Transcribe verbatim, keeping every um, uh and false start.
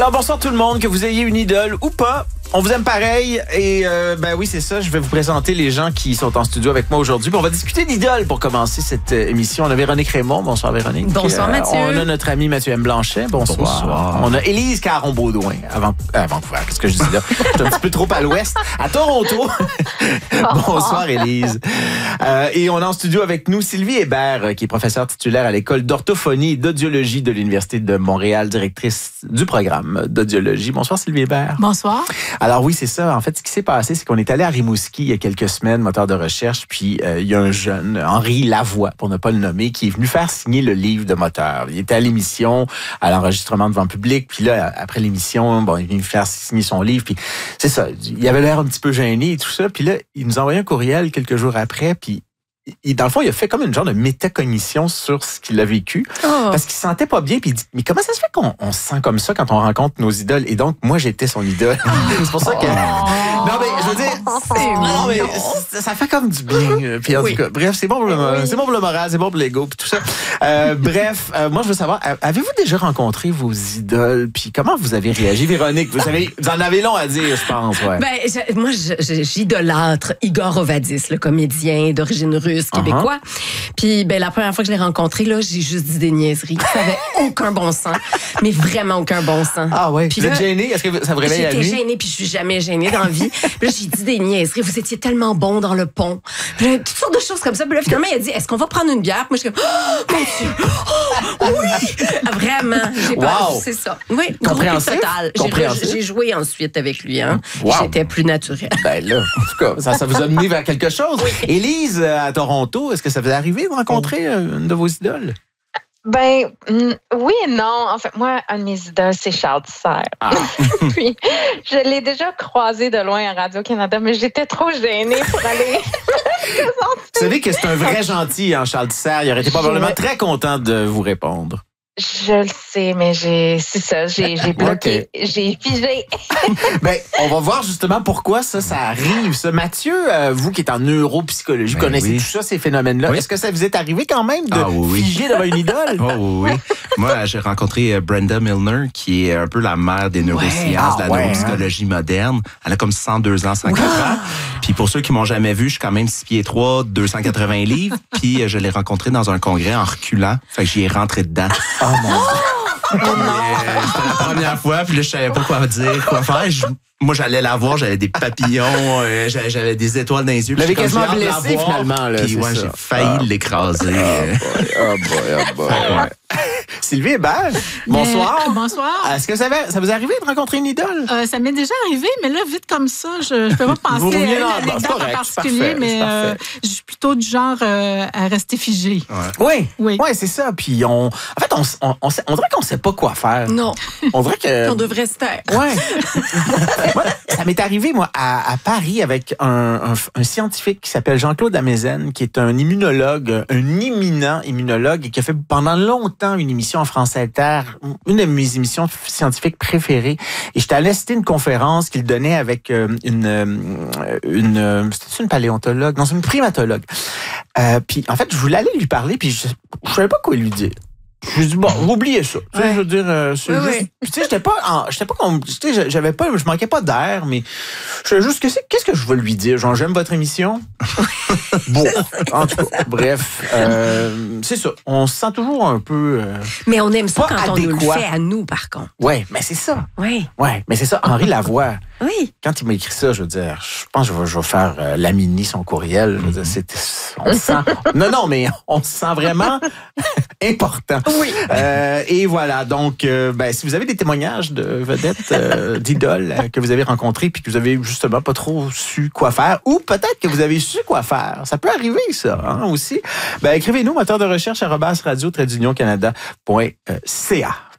Alors, bonsoir tout le monde, que vous ayez une idole ou pas. On vous aime pareil et euh, ben oui, c'est ça. Je vais vous présenter les gens qui sont en studio avec moi aujourd'hui. Puis on va discuter d'idoles pour commencer cette euh, émission. On a Véronique Raymond. Bonsoir Véronique. Bonsoir euh, Mathieu. On a notre ami Mathieu M. Blanchet. Bonsoir. Bonsoir. On a Élise Caron-Baudouin à, Van... à Vancouver. Qu'est-ce que je dis là? Je suis un petit peu trop à l'ouest. À Toronto. Bonsoir Élise. Euh, et on a en studio avec nous Sylvie Hébert, qui est professeure titulaire à l'école d'orthophonie et d'audiologie de l'Université de Montréal, directrice du programme d'audiologie. Bonsoir Sylvie Hébert. Bonsoir. Alors oui, c'est ça. En fait, ce qui s'est passé, c'est qu'on est allé à Rimouski il y a quelques semaines, moteur de recherche, puis euh, il y a un jeune, Henri Lavoie, pour ne pas le nommer, qui est venu faire signer le livre de moteur. Il était à l'émission, à l'enregistrement devant le public, puis là, après l'émission, bon, il est venu faire signer son livre, puis c'est ça. Il avait l'air un petit peu gêné et tout ça, puis là, il nous a envoyé un courriel quelques jours après, puis il, dans le fond, il a fait comme une genre de métacognition sur ce qu'il a vécu. Oh. Parce qu'il se sentait pas bien. Puis il dit, mais comment ça se fait qu'on on se sent comme ça quand on rencontre nos idoles? Et donc, moi, j'étais son idole. Oh. C'est pour ça que... Oh. Non, mais je veux dire... C'est non, mais ça, ça fait comme du bien. Puis en oui. tout cas, bref, c'est bon pour le, oui. c'est bon pour le moral, c'est bon pour l'ego, puis tout ça. Euh, bref, euh, moi, je veux savoir, avez-vous déjà rencontré vos idoles? Puis comment vous avez réagi, Véronique? Vous, avez, vous en avez long à dire, je pense. Ouais. Ben, je, moi, je, j'idolâtre Igor Ovadis, le comédien d'origine russe québécois. Uh-huh. Puis, ben, la première fois que je l'ai rencontré, là, j'ai juste dit des niaiseries. Ça avait aucun bon sens, mais vraiment aucun bon sens. Ah ouais. Puis vous là, êtes gênée? Est-ce que ça vous réveille la nuit? J'étais gênée, puis je suis jamais gênée dans la vie. Puis là, j'ai dit des niaiseries. Vous étiez tellement bon dans le pont. Puis là, toutes sortes de choses comme ça. Puis là, finalement, il a dit, est-ce qu'on va prendre une bière? Puis moi, je suis comme, oh, mon Dieu! Oh, oui! Vraiment. J'ai pas, wow. C'est ça. Oui, compréhensif. Total. Compréhensif. J'ai, j'ai joué ensuite avec lui, hein. Wow. J'étais plus naturelle. Ben là, en tout cas, ça, ça vous a mené vers quelque chose. Oui. Élise, à Toronto, est-ce que ça vous est arrivé de rencontrer une de vos idoles? Ben, oui et non. En fait, moi, un de mes idoles, c'est Charles Serre. Ah. Puis, je l'ai déjà croisé de loin à Radio-Canada, mais j'étais trop gênée pour aller... Vous savez que c'est un vrai gentil, hein, Charles Serre. Il aurait été probablement très content de vous répondre. Je le sais, mais j'ai, c'est ça, j'ai, j'ai bloqué, okay. j'ai figé. Ben, on va voir justement pourquoi ça, ça arrive. Ça. Mathieu, euh, vous qui êtes en neuropsychologie, vous ben connaissez oui. tout ça, ces phénomènes-là. Oui. Est-ce que ça vous est arrivé quand même de ah, oui, figer oui. devant une idole? Oh oui, moi, j'ai rencontré Brenda Milner, qui est un peu la mère des neurosciences, ouais. ah, de la ouais, neuropsychologie hein? moderne. Elle a comme cent deux ans, cent quatre wow. ans. Puis pour ceux qui m'ont jamais vu, je suis quand même six pieds trois, deux cent quatre-vingts livres. Puis je l'ai rencontré dans un congrès en reculant. Fait que j'y ai rentré dedans. Oh mon Dieu! Oh euh, c'était la première fois, puis là, je savais pas quoi dire, quoi faire. Je, moi, j'allais la voir, j'avais des papillons, euh, j'avais, j'avais des étoiles dans les yeux. Vous l'avez quasiment blessé, finalement. Là, puis ouais, j'ai failli ah. l'écraser. Oh boy, oh boy, oh boy. Sylvie Hébert, bonsoir. Euh, bonsoir. Est-ce que ça, va, ça vous est arrivé de rencontrer une idole? Euh, ça m'est déjà arrivé, mais là, vite comme ça, je ne peux pas penser à une anecdote en particulier, mais euh, je suis plutôt du genre euh, à rester figée. Ouais. Oui, oui, oui, c'est ça. Puis on, en fait, on, on, on, on dirait qu'on ne sait pas quoi faire. Non. On dirait que... on devrait se taire. Oui. Moi, ça m'est arrivé, moi, à, à Paris avec un, un, un scientifique qui s'appelle Jean-Claude Amezen, qui est un immunologue, un éminent immunologue, et qui a fait pendant longtemps une émission en France Inter, une de mes émissions scientifiques préférées. Et j'étais allé assister une conférence qu'il donnait avec euh, une, euh, une, euh, c'était une paléontologue, non, c'est une primatologue. Euh, puis en fait, je voulais aller lui parler, puis je, je savais pas quoi lui dire. Je dis bon, oubliez ça. Tu sais, ouais. je veux dire, euh, c'est oui, juste. Oui. Tu sais, j'étais pas, en, j'étais pas comme, tu sais, j'avais pas, je manquais pas d'air, mais je savais juste qu'est-ce, qu'est-ce que je veux lui dire. Genre, j'aime votre émission. Bon, en tout cas, bref, euh, c'est ça. On se sent toujours un peu. Euh, mais on aime ça quand adéquat. On nous le fait à nous, par contre. Ouais, mais c'est ça. Oui. Ouais, mais c'est ça. Henri Lavoie. Oui. Quand il m'a écrit ça, je veux dire, je pense que je vais, je vais faire euh, laminer son courriel. Je veux dire, c'est, on se sent. Non, non, mais on se sent vraiment important. Oui. Euh, et voilà. Donc, euh, ben, si vous avez des témoignages de vedettes, euh, d'idoles euh, que vous avez rencontrées, puis que vous avez justement pas trop su quoi faire, ou peut-être que vous avez su quoi faire, ça peut arriver ça, hein, aussi. Ben, écrivez-nous moteur de recherche arobase radio trait d'union canada point c a.